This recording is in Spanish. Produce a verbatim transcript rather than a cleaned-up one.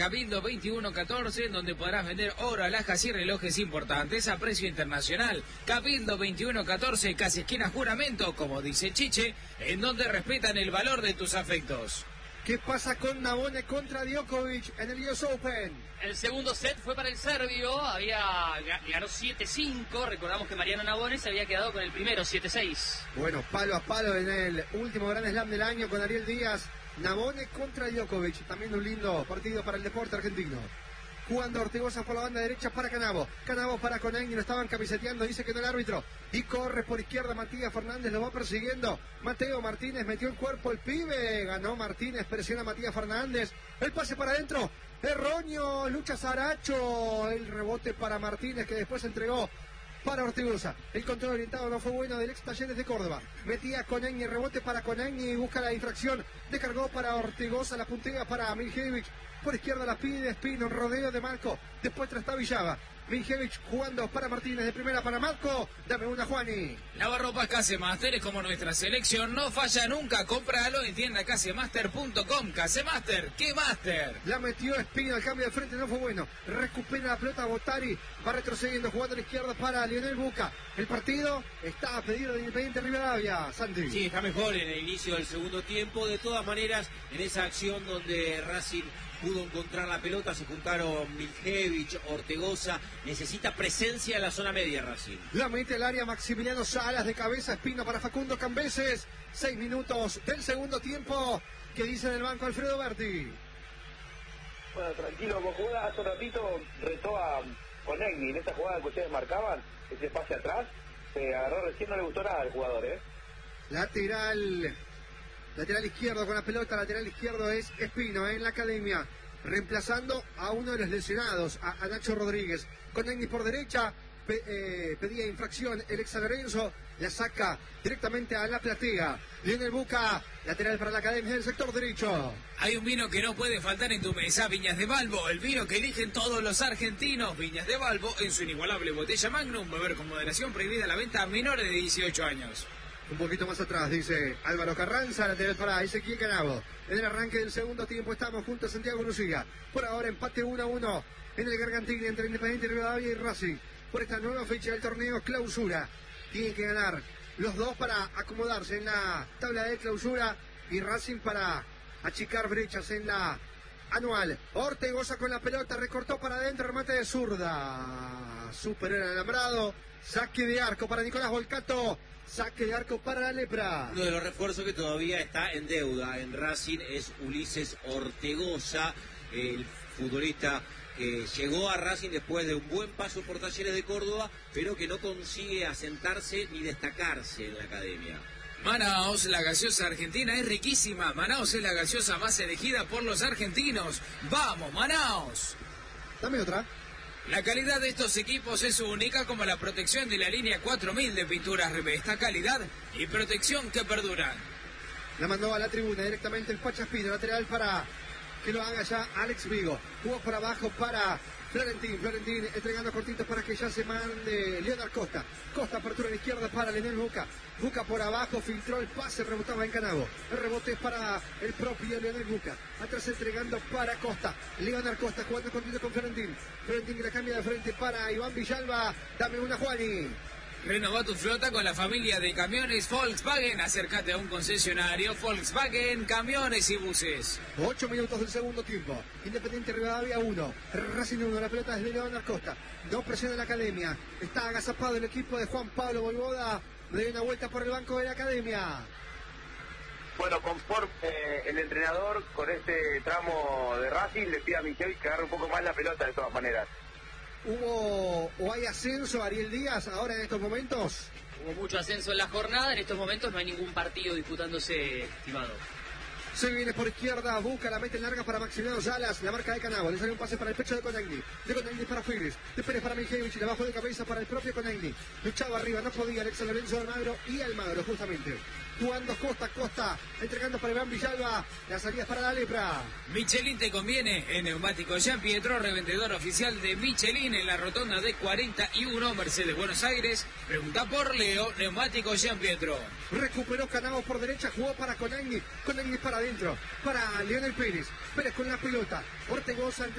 Cabildo veintiuno catorce, donde podrás vender oro, alhajas y relojes importantes a precio internacional. Cabildo veintiuno catorce, casi esquina Juramento, como dice Chiche, en donde respetan el valor de tus afectos. ¿Qué pasa con Nabone contra Djokovic en el U S Open? El segundo set fue para el serbio, había ganó siete cinco, recordamos que Mariano Nabone se había quedado con el primero, siete seis. Bueno, palo a palo en el último Grand Slam del año con Ariel Díaz. Nabone contra Djokovic, también un lindo partido para el deporte argentino. Jugando Ortigosa por la banda derecha para Canavo. Canavo para Conegni, lo estaban camiseteando, dice que no el árbitro. Y corre por izquierda Matías Fernández, lo va persiguiendo. Mateo Martínez metió el cuerpo, el pibe. Ganó Martínez, presiona a Matías Fernández. El pase para adentro. Erróneo, lucha Saracho. El rebote para Martínez que después entregó para Ortigosa. El control orientado no fue bueno del ex Talleres de Córdoba. Metía Conegni, rebote para Conegni, busca la infracción. Descargó para Ortigosa, la puntilla para Miljevic. Por izquierda la pide Espino, rodeo de Marco. Después trastabillaba. Miljevic jugando para Martínez, de primera para Marco. Dame una, Juani. Lavarropas Casemaster es como nuestra selección, no falla nunca. Cómpralo en tienda casemaster punto com. Casemaster, ¿qué master? La metió Espino, el cambio de frente no fue bueno. Recupera la pelota Botari. Va retrocediendo, jugando a la izquierda para Lionel Buca. El partido está a pedido de Independiente Rivadavia. Santi. Sí, está mejor en el inicio del segundo tiempo. De todas maneras, en esa acción donde Racing pudo encontrar la pelota, se juntaron Miljevic, Ortegoza. Necesita presencia en la zona media Racing. La mete el área Maximiliano Salas, de cabeza Espino para Facundo Cambeses. Seis minutos del segundo tiempo. ¿Qué dice en el banco Alfredo Berti? Bueno, tranquilo, como jugada hace un ratito retó a Conegni en esa jugada que ustedes marcaban, ese pase atrás, se agarró recién, no le gustó nada al jugador, ¿eh? Lateral, lateral izquierdo con la pelota, lateral izquierdo es Espino, ¿eh? En la academia, reemplazando a uno de los lesionados, a, a Nacho Rodríguez. Conegni por derecha, pe, eh, pedía infracción el ex San Lorenzo, la saca directamente a la platea. Lionel Buca, lateral para la academia del sector derecho. Hay un vino que no puede faltar en tu mesa, Viñas de Balbo, el vino que eligen todos los argentinos. Viñas de Balbo, en su inigualable botella Magnum, beber con moderación, prohibida la venta a menores de dieciocho años. Un poquito más atrás, dice Álvaro Carranza, lateral para Ezequiel Canavo. En el arranque del segundo tiempo estamos junto a Santiago Lucía. Por ahora empate uno a uno en el Gargantini entre Independiente Rivadavia y Racing. Por esta nueva fecha del torneo clausura. Tienen que ganar los dos para acomodarse en la tabla de clausura y Racing para achicar brechas en la anual. Ortegoza con la pelota, recortó para adentro, remate de zurda. Superó el alambrado. Saque de arco para Nicolás Volcato. Saque de arco para la Lepra. Uno de los refuerzos que todavía está en deuda en Racing es Ulises Ortegoza, el futbolista que llegó a Racing después de un buen paso por Talleres de Córdoba, pero que no consigue asentarse ni destacarse en la academia. Manaos, la gaseosa argentina es riquísima. Manaos es la gaseosa más elegida por los argentinos. ¡Vamos, Manaos! Dame otra. La calidad de estos equipos es única, como la protección de la línea cuatro mil de pinturas Revesta, calidad y protección que perduran. La mandó a la tribuna directamente el Pachaspino, lateral para que lo haga ya Alex Vigo. Jugó por abajo para Florentín, Florentín entregando cortitos para que ya se mande Leonard Costa. Costa, apertura a la izquierda para Lionel Buca. Buca por abajo, filtró el pase, rebotaba en Canavo. El rebote es para el propio Lionel Buca. Atrás entregando para Costa. Leonard Costa jugando cortito con Florentín. Florentín que la cambia de frente para Iván Villalba. Dame una, Juani. Renova tu flota con la familia de camiones Volkswagen. Acércate a un concesionario Volkswagen, camiones y buses. Ocho minutos del segundo tiempo. Independiente Rivadavia uno. Racing uno. La pelota es de Leonard Costa. No presiona la academia. Está agazapado el equipo de Juan Pablo Voivoda. Le da una vuelta por el banco de la academia. Bueno, conforme eh, el entrenador con este tramo de Racing le pide a Michel que agarre un poco más la pelota de todas maneras. ¿Hubo o hay ascenso Ariel Díaz ahora en estos momentos? Hubo mucho ascenso en la jornada, en estos momentos no hay ningún partido disputándose, estimado. Se viene por izquierda, busca la mete larga para Maximiliano Salas, la marca de Canavo, le sale un pase para el pecho de Conegni, de Conegni para Pérez, de Pérez para Miljevic, le bajó de cabeza para el propio Conegni, luchaba arriba, no podía Alex Lorenzo Almagro y Almagro justamente. Jugando costa a costa, entregando para Iván Villalba, las salidas para la Lepra. Michelin te conviene, en Neumáticos Jean Pietro, revendedor oficial de Michelin en la rotonda de cuarenta y uno, Mercedes, Buenos Aires. Pregunta por Leo, Neumáticos Jean Pietro. Recuperó Canavo por derecha, jugó para Conegni, Conegni para adentro, para Lionel Pérez, Pérez con la pelota, Ortegoza entre